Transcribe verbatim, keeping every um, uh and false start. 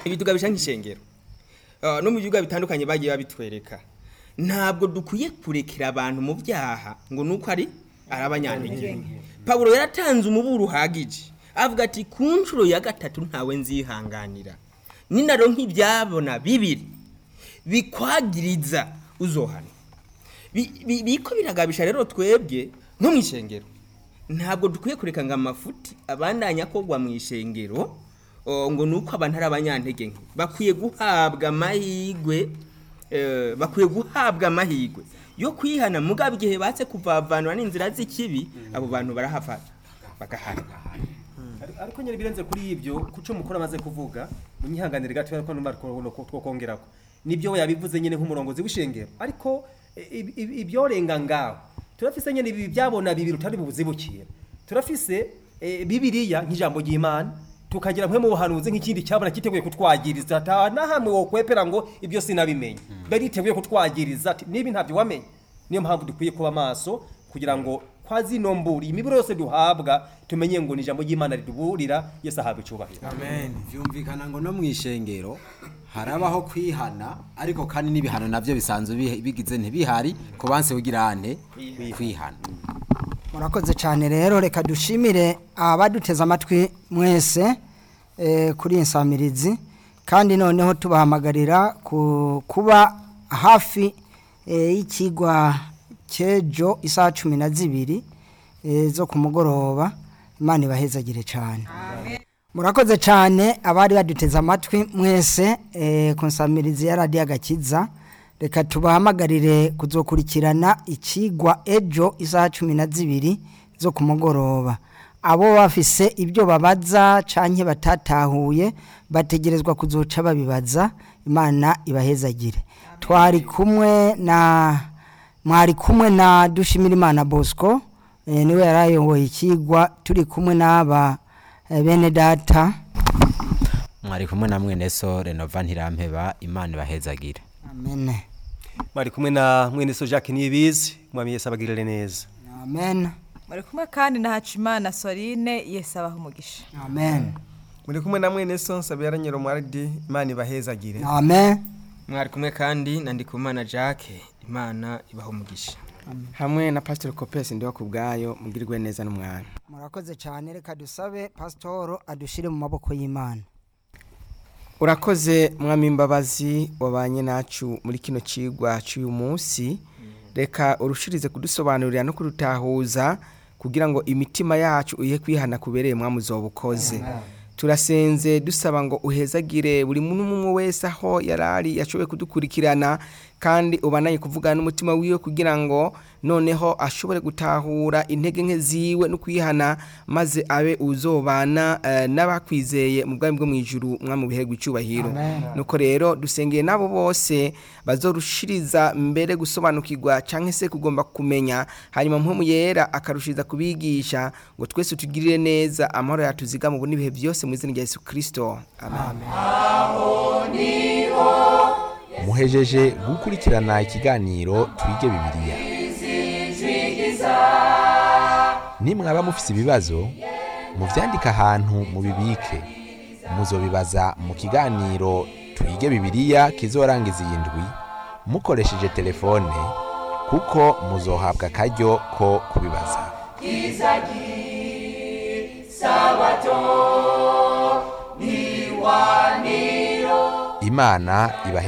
ibitugabisha nk'ishengero uh, no mu bibuga bitandukanye bagiye babitwereka ntabwo dukwiye kurekera abantu mu byaha ngo nuko ari arabanyantege Paulo yaratanze umuburo uhagije avuga ati ku nshuro ya gatatu ntawe nzihanganira ninaro nk'ibyabona bibiri bikwagiriza uzohana biko biragabisha rero twebwe nko mu ishengero ntabwo dukwiye kureka ngo amafuti abandanya kogwa mu ishengero ngo nuko abantu ari abanyantege nke bakwiye guhabwa amahigwe bakwiye guhabwa amahigwe yo kwihana mugabe igihe batse kuvavanwa n'inzira z'ikibi abo bantu barahava bagahana ariko nyene birenze kuri ibyo kuco mukora maze kuvuga munyihanganire gato ko numva ko kongerako nibyo we yabivuze nyene nk'umurongozi w'ishengero ariko ibyorenga ngaho turafise nyene ibi byabona bibiri utari bubuzibukira turafise bibiliya nk'ijambo ry'Imana tukagira mwe mu buhanuzi nk'ikindi cyabona kiteguye kutwagiriza ata na hamwe wo kwepera ngo ibyo sinabimenye bari teguye kutwagiriza ati nibi ntavyo wamenye niyo mpamvu dukwiye kuba maso kugira ngo kwazi nomburi imiburo yose duhabwa tumenye ngo ni ijambo ry'Imana riduburira Yesu ahabwe cyubahiro amen vyumvikana ngo no mwishengero harabaho kwihana ariko kandi n'ibihano navyo bisanzwe bigize ntibihari ko banse ugirane kwihana. Murakoze cyane rero reka dushimire abaduteza amatwi mwese eh, kuri insamirizi kandi noneho tubahamagarira kuba hafi eh, y'ikigwa cyejo isaha cumi na zibiri eh, zo ku mugoroba Imana ibahezagire cyane. Amen. Murakoze cyane abari baduteza amatwi mwese eh, ku nsamirizi ya Radio Agakiza reka tubahamagarire kuzokurikirana ikigwa ejo isaha cumi na zibiri zo ku mugoroba abo bafise ibyo babaza canke batatahuye bategerezwa kuzoca babibaza Imana ibahezagire. Twari kumwe na mwari kumwe na Dushimira Imana Bosco e, niwe yarayoboye ikigwa turi kumwe n'aba e, bene data mwari kumwe na mwene so Renova Ntirampeba Imana ibahezagire. Amen. Mwari kumwe na mwene so Jacques Nibizi mwami Yesu abagirire neza. Amen. Mwari kumwe kandi na Hacimana Soline Yesu abaha umugisha. Amen. Mwari kumwe na mwene so Nsabira Nyero Mwaridi Imana ibahezagire. Amen. Mwari kumwe kandi na Ndikumana Jacques Imana ibaha umugisha. Hamwe na Pastor Copes ndiho kubgayo mugirwe neza n'umwana. Murakoze cyane reka dusabe Pastor adushire mu maboko y'Imana. Urakoze mwami imbabazi wabanye nacu muri kino cigwa cy'uyu munsi reka urushirize kudusobanurira no kurutahuza kugira ngo imitima yacu uye kwihana kubereye mwamuzobukoze. Turasenze dusaba ngo uhezagire buri muntu umwe wese aho yarari yashoboye kudukurikirana kandi ubanaye kuvugana n'umutima wiwe kugira ngo noneho ashobore gutahura intege nke ziwe no kwihana maze abe uzobana uh, n'abakwizeye mu bwami bwo mwijuru mwami bihe gwicubahiro. Nuko rero dusengeye nabo bose bazorushiriza mbere gusobanukirwa canke se kugomba kumenya hanyuma mpemu yera akarushiriza kubigisha ngo twese tugirire neza amahoro yatuziga mu bunibihe byose mu izina rya Yesu Kristo. Amen. Muhejeje gukurikirana ikiganiro Twige Bibiliya. Nimwaba mufise ibibazo muvyandika ahantu mu bibike muzobibaza mu kiganiro Twige Bibiliya kizorangiza indwi mukoresheje telefone kuko muzohabwa akaryo ko kubibaza. Imana ibahe